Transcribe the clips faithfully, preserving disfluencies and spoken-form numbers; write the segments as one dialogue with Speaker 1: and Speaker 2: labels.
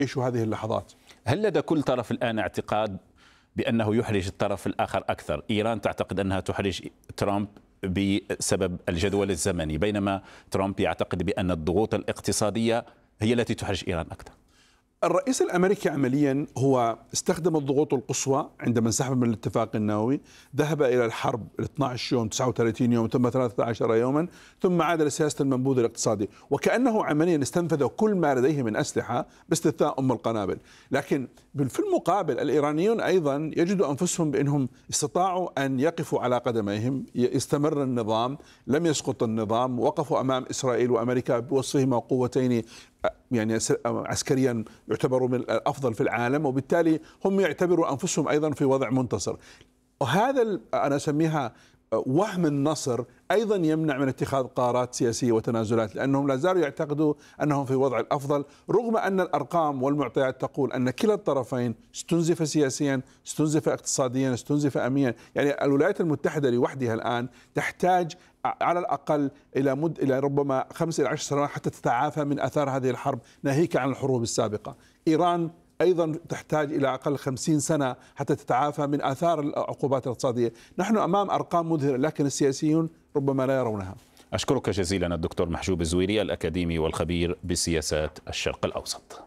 Speaker 1: يعيشوا هذه اللحظات.
Speaker 2: هل لدى كل طرف الآن اعتقاد بأنه يحرج الطرف الآخر أكثر؟ إيران تعتقد أنها تحرج ترامب بسبب الجدول الزمني، بينما ترامب يعتقد بأن الضغوط الاقتصادية هي التي تحرج إيران أكثر.
Speaker 1: الرئيس الأمريكي عمليا هو استخدم الضغوط القصوى عندما انسحب من الاتفاق النووي، ذهب إلى الحرب اثني عشر يوم، تسعة وثلاثين يوم، ثم ثلاثة عشر يوما، ثم عاد لسياسة المنبوذ الاقتصادي، وكأنه عمليا استنفذ كل ما لديه من أسلحة باستثناء أم القنابل. لكن في المقابل الإيرانيون أيضا يجدوا أنفسهم بأنهم استطاعوا أن يقفوا على قدميهم، يستمر النظام، لم يسقط النظام، وقفوا أمام إسرائيل وأمريكا بوصفهما قوتين يعني عسكريا يعتبروا من الأفضل في العالم، وبالتالي هم يعتبروا أنفسهم أيضا في وضع منتصر. وهذا أنا أسميها وهم النصر أيضا يمنع من اتخاذ قرارات سياسية وتنازلات، لأنهم لا زالوا يعتقدوا أنهم في وضع الأفضل، رغم أن الأرقام والمعطيات تقول أن كلا الطرفين استنزف سياسيا، استنزف اقتصاديا، استنزف أمنيا. يعني الولايات المتحدة لوحدها الآن تحتاج على الأقل إلى مد إلى ربما خمس إلى عشر سنوات حتى تتعافى من آثار هذه الحرب، ناهيك عن الحروب السابقة. إيران أيضا تحتاج إلى أقل خمسين سنة حتى تتعافى من آثار العقوبات الاقتصادية. نحن أمام أرقام مذهلة، لكن السياسيون ربما لا يرونها.
Speaker 2: أشكرك جزيلا الدكتور محجوب الزويري، الأكاديمي والخبير بسياسات الشرق الأوسط.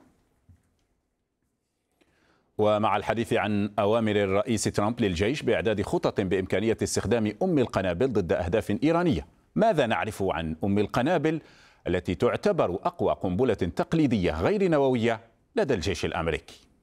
Speaker 2: ومع الحديث عن أوامر الرئيس ترامب للجيش بإعداد خطط بإمكانية استخدام أم القنابل ضد أهداف إيرانية، ماذا نعرف عن أم القنابل التي تعتبر أقوى قنبلة تقليدية غير نووية لدى الجيش الأمريكي؟